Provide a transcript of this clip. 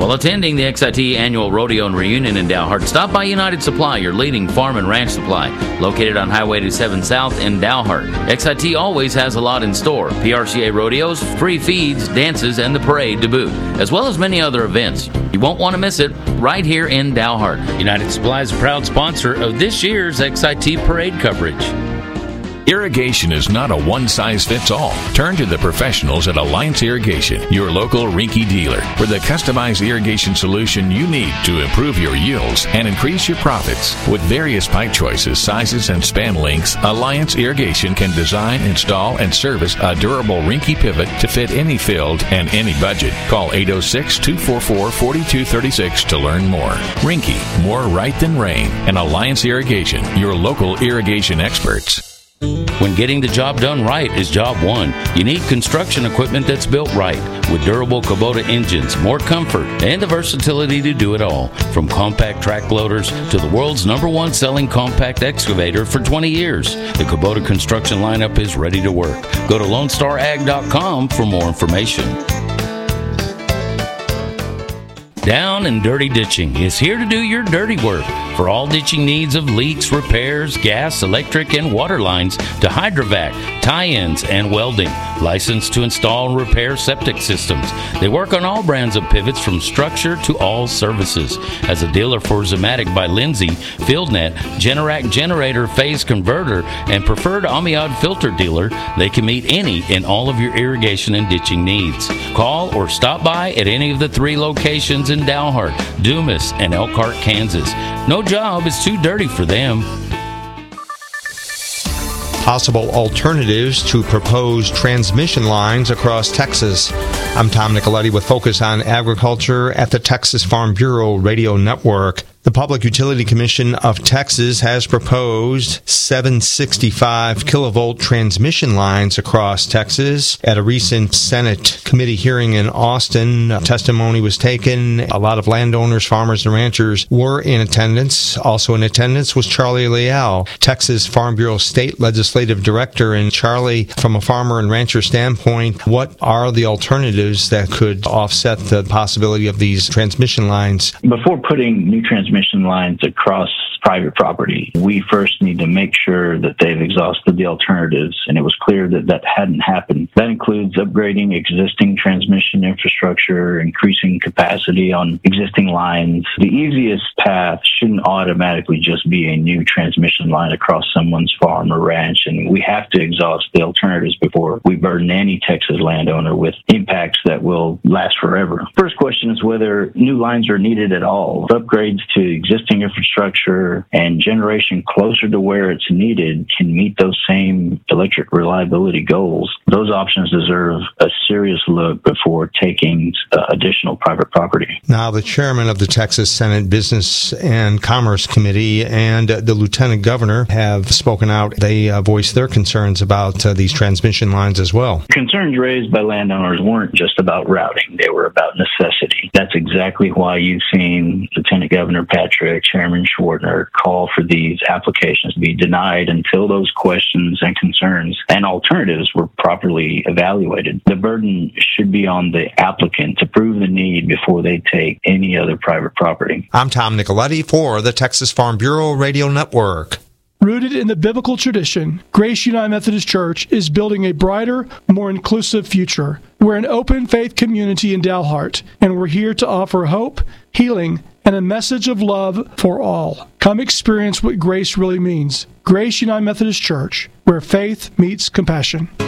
While attending the XIT Annual Rodeo and Reunion in Dalhart, stop by United Supply, your leading farm and ranch supply, located on Highway 87 South in Dalhart. XIT always has a lot in store. PRCA rodeos, free feeds, dances, and the parade to boot, as well as many other events. You won't want to miss it right here in Dalhart. United Supply is a proud sponsor of this year's XIT parade coverage. Irrigation is not a one-size-fits-all. Turn to the professionals at Alliance Irrigation, your local Rinky dealer, for the customized irrigation solution you need to improve your yields and increase your profits. With various pipe choices, sizes, and span lengths, Alliance Irrigation can design, install, and service a durable Rinky pivot to fit any field and any budget. Call 806-244-4236 to learn more. Rinky, more right than rain. And Alliance Irrigation, your local irrigation experts. When getting the job done right is job one. You need construction equipment that's built right, with durable Kubota engines, more comfort, and the versatility to do it all. From compact track loaders to the world's #1 selling compact excavator for 20 years, the Kubota construction lineup is ready to work. Go to LoneStarAg.com for more information. Down and Dirty Ditching is here to do your dirty work. For all ditching needs of leaks, repairs, gas, electric, and water lines to hydrovac, tie-ins, and welding. Licensed to install and repair septic systems. They work on all brands of pivots from structure to all services. As a dealer for Zematic by Lindsay, FieldNet, Generac generator phase converter, and preferred Amiad filter dealer, they can meet any and all of your irrigation and ditching needs. Call or stop by at any of the 3 locations in Dalhart, Dumas, and Elkhart, Kansas. No job is too dirty for them. Possible alternatives to proposed transmission lines across Texas. I'm Tom Nicoletti with Focus on Agriculture at the Texas Farm Bureau Radio Network. The Public Utility Commission of Texas has proposed 765 kilovolt transmission lines across Texas. At a recent Senate committee hearing in Austin, testimony was taken. A lot of landowners, farmers, and ranchers were in attendance. Also in attendance was Charlie Leal, Texas Farm Bureau State Legislative Director. And Charlie, from a farmer and rancher standpoint, what are the alternatives that could offset the possibility of these transmission lines? Before putting new transmission lines across private property, we first need to make sure that they've exhausted the alternatives, and it was clear that that hadn't happened. That includes upgrading existing transmission infrastructure, increasing capacity on existing lines. The easiest path shouldn't automatically just be a new transmission line across someone's farm or ranch, and we have to exhaust the alternatives before we burden any Texas landowner with impacts that will last forever. First question is whether new lines are needed at all. Upgrades to existing infrastructure and generation closer to where it's needed can meet those same electric reliability goals. Those options deserve a serious look before taking additional private property. Now, the chairman of the Texas Senate Business and Commerce Committee and the lieutenant governor have spoken out. They voiced their concerns about these transmission lines as well. Concerns raised by landowners weren't just about routing. They were about necessity. That's exactly why you've seen Lieutenant Governor Patrick, Chairman Schwartner, call for these applications to be denied until those questions and concerns and alternatives were properly evaluated. The burden should be on the applicant to prove the need before they take any other private property. I'm Tom Nicoletti for the Texas Farm Bureau Radio Network. Rooted in the biblical tradition, Grace United Methodist Church is building a brighter, more inclusive future. We're an open faith community in Dalhart, and we're here to offer hope, healing, and a message of love for all. Come experience what grace really means. Grace United Methodist Church, where faith meets compassion.